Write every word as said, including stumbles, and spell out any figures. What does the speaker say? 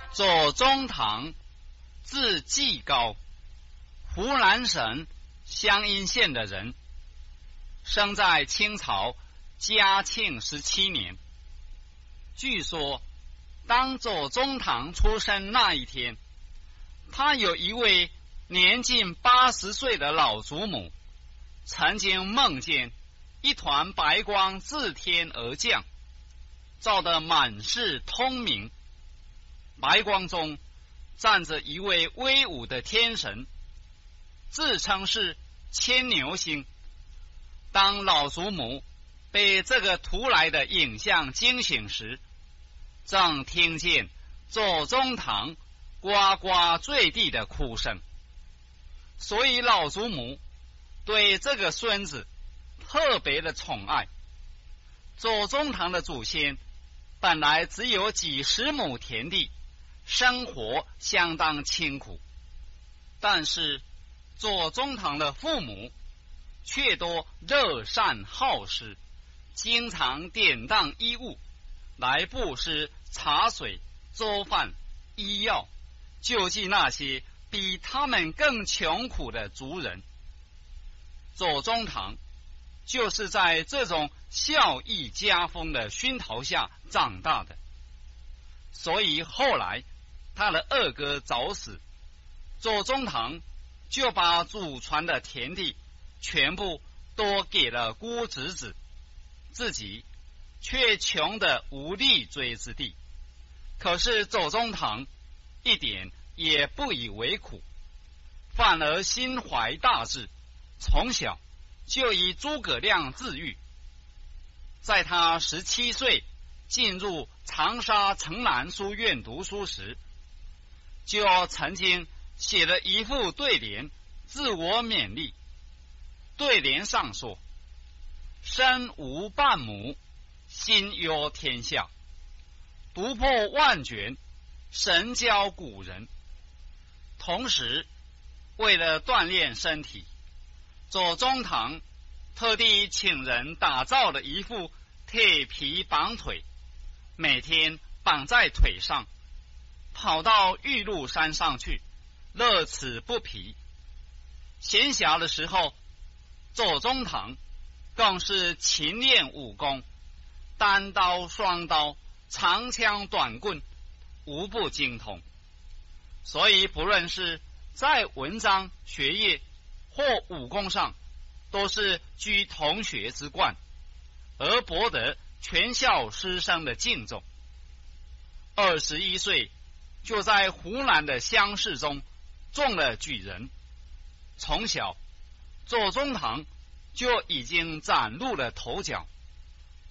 左宗棠，字季高，湖南省湘阴县的人，生在清朝嘉庆十七年。据说，当左宗棠出生那一天，他有一位年近八十岁的老祖母，曾经梦见一团白光自天而降，照得满室通明。白光中站着一位威武的天神，自称是牵牛星。当老祖母被这个突来的影像惊醒时，正听见左宗棠呱呱坠地的哭声，所以老祖母对这个孙子特别的宠爱。左宗棠的祖先本来只有几十亩田地，生活相当清苦，但是左宗棠的父母却都乐善好施，经常典当衣物来布施茶水、粥饭、医药，救济那些比他们更穷苦的族人。左宗棠就是在这种孝义家风的熏陶下长大的，所以后来他的二哥早死，左宗棠就把祖传的田地全部都给了姑侄子，自己却穷得无立锥之地。可是左宗棠一点也不以为苦，反而心怀大志，从小就以诸葛亮自喻。在他十七岁进入长沙城南书院读书时，就曾经写了一副对联自我勉励。对联上说：身无半亩，心忧天下，读破万卷，神教古人。同时为了锻炼身体，左宗棠特地请人打造了一副铁皮绑腿，每天绑在腿上，跑到玉鹿山上去，乐此不疲。闲暇的时候，左宗棠更是勤练武功，单刀双刀、长枪短棍无不精通，所以不论是在文章学业或武功上，都是居同学之冠，而博得全校师生的敬重。二十一岁就在湖南的乡试中中了举人。从小左宗棠就已经崭露了头角。